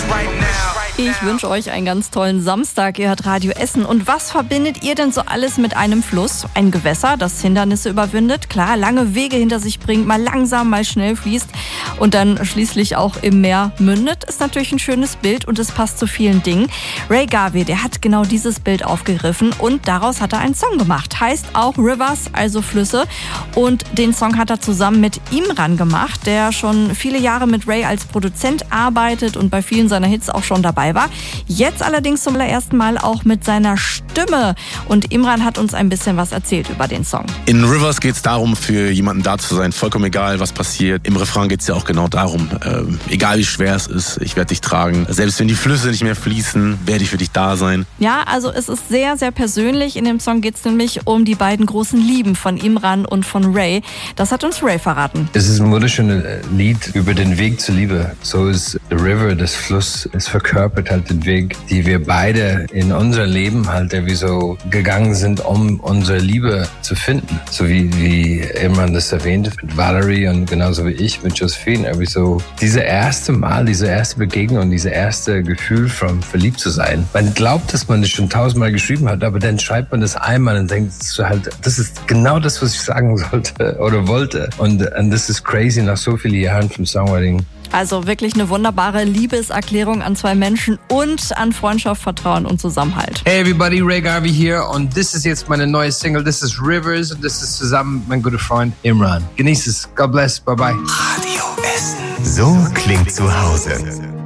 Ich wünsche euch einen ganz tollen Samstag. Ihr hört Radio Essen. Und was verbindet ihr denn so alles mit einem Fluss? Ein Gewässer, das Hindernisse überwindet, klar, lange Wege hinter sich bringt, mal langsam, mal schnell fließt und dann schließlich auch im Meer mündet, ist natürlich ein schönes Bild und es passt zu vielen Dingen. Ray Garvey, der hat genau dieses Bild aufgegriffen und daraus hat er einen Song gemacht. Heißt auch Rivers, also Flüsse. Und den Song hat er zusammen mit Imran gemacht, der schon viele Jahre mit Ray als Produzent arbeitet und bei vielen seiner Hits auch schon dabei war. Jetzt allerdings zum allerersten Mal auch mit seiner Stimme. Und Imran hat uns ein bisschen was erzählt über den Song. In Rivers geht es darum, für jemanden da zu sein, vollkommen egal, was passiert. Im Refrain geht es ja auch genau darum, egal wie schwer es ist, ich werde dich tragen. Selbst wenn die Flüsse nicht mehr fließen, werde ich für dich da sein. Ja, also es ist sehr, sehr persönlich. In dem Song geht es nämlich um die beiden großen Lieben von Imran und von Ray. Das hat uns Ray verraten. Es ist ein wunderschönes Lied über den Weg zur Liebe. So ist The River, das Fluss, es verkörpert halt den Weg, die wir beide in unser Leben halt irgendwie so gegangen sind, um unsere Liebe zu finden. So wie Imran das erwähnt mit Valerie und genauso wie ich mit Josephine. Irgendwie so diese erste Begegnung, diese erste Gefühl von verliebt zu sein. Man glaubt, dass man das schon 1000-mal geschrieben hat, aber dann schreibt man das einmal und denkt so halt, das ist genau das, was ich sagen sollte oder wollte. Und das ist crazy nach so vielen Jahren vom Songwriting. Also wirklich eine wunderbare Liebeserklärung an zwei Menschen und an Freundschaft, Vertrauen und Zusammenhalt. Hey everybody, Ray Garvey hier und das ist jetzt meine neue Single. Das ist Rivers und das ist zusammen mit meinem guten Freund Imran. Genießt es. God bless. Bye bye. Radio Essen. So klingt zu Hause.